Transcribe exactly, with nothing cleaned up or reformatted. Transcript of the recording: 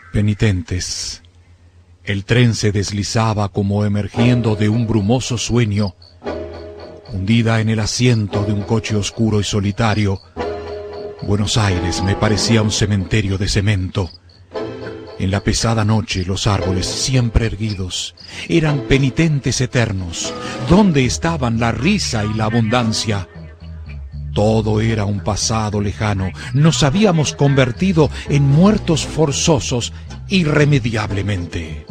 Penitentes. El tren se deslizaba como emergiendo de un brumoso sueño. Hundida en el asiento de un coche oscuro y solitario, Buenos Aires me parecía un cementerio de cemento. En la pesada noche los árboles, siempre erguidos, eran penitentes eternos. ¿Dónde estaban la risa y la abundancia? Todo era un pasado lejano. Nos habíamos convertido en muertos forzosos irremediablemente.